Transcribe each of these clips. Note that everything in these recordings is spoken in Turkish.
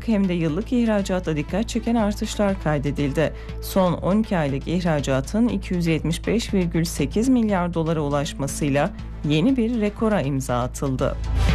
hem de yıllık ihracatta dikkat çeken artışlar kaydedildi. Son 12 aylık ihracatın 275,8 milyar dolara ulaşmasıyla yeni bir rekora imza atıldı.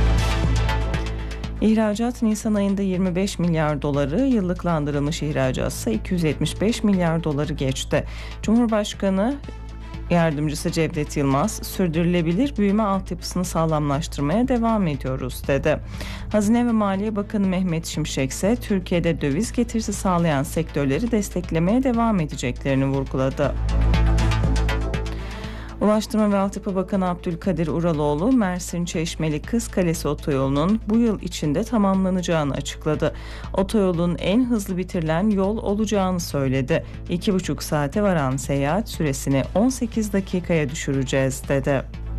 İhracat Nisan ayında 25 milyar doları, yıllıklandırılmış ihracat ise 275 milyar doları geçti. Cumhurbaşkanı Yardımcısı Cevdet Yılmaz, sürdürülebilir büyüme altyapısını sağlamlaştırmaya devam ediyoruz dedi. Hazine ve Maliye Bakanı Mehmet Şimşek ise Türkiye'de döviz getirisi sağlayan sektörleri desteklemeye devam edeceklerini vurguladı. Ulaştırma ve Altyapı Bakanı Abdülkadir Uraloğlu, Mersin Çeşmeli Kızkalesi otoyolunun bu yıl içinde tamamlanacağını açıkladı. Otoyolun en hızlı bitirilen yol olacağını söyledi. 2,5 saate varan seyahat süresini 18 dakikaya düşüreceğiz dedi.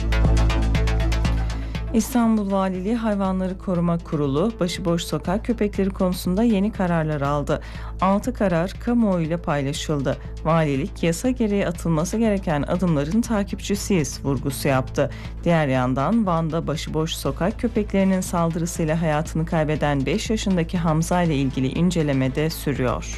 İstanbul Valiliği Hayvanları Koruma Kurulu, başıboş sokak köpekleri konusunda yeni kararlar aldı. 6 karar kamuoyuyla paylaşıldı. Valilik, yasa gereği atılması gereken adımların takipçisiyiz vurgusu yaptı. Diğer yandan Van'da başıboş sokak köpeklerinin saldırısıyla hayatını kaybeden 5 yaşındaki Hamza ile ilgili inceleme de sürüyor.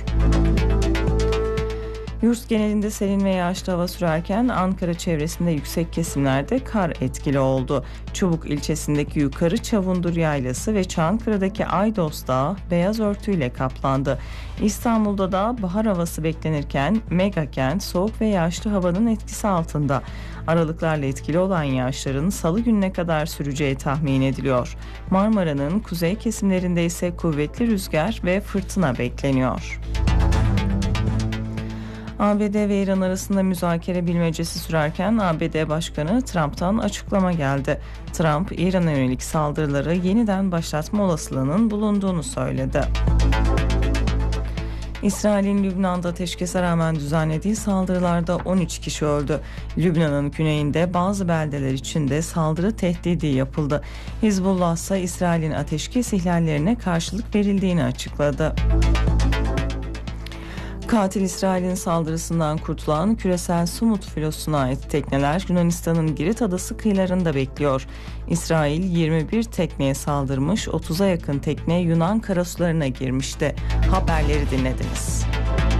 Yurt genelinde serin ve yağışlı hava sürerken Ankara çevresinde yüksek kesimlerde kar etkili oldu. Çubuk ilçesindeki Yukarı Çavundur Yaylası ve Çankırı'daki Aydos Dağı beyaz örtüyle kaplandı. İstanbul'da da bahar havası beklenirken megakent soğuk ve yağışlı havanın etkisi altında. Aralıklarla etkili olan yağışların salı gününe kadar süreceği tahmin ediliyor. Marmara'nın kuzey kesimlerinde ise kuvvetli rüzgar ve fırtına bekleniyor. ABD ve İran arasında müzakere bilmecesi sürerken ABD Başkanı Trump'tan açıklama geldi. Trump, İran'a yönelik saldırıları yeniden başlatma olasılığının bulunduğunu söyledi. İsrail'in Lübnan'da ateşkese rağmen düzenlediği saldırılarda 13 kişi öldü. Lübnan'ın güneyinde bazı beldeler içinde saldırı tehdidi yapıldı. Hizbullah ise İsrail'in ateşkes ihlallerine karşılık verildiğini açıkladı. Katil İsrail'in saldırısından kurtulan küresel Sumut filosuna ait tekneler Yunanistan'ın Girit adası kıyılarında bekliyor. İsrail 21 tekneye saldırmış, 30'a yakın tekne Yunan karasularına girmişti. Haberleri dinlediniz.